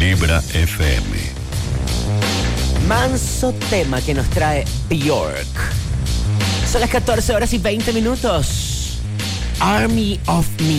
Vibra FM. Manso tema que nos trae Björk. Son las 14 horas y 20 minutos. Army of Me.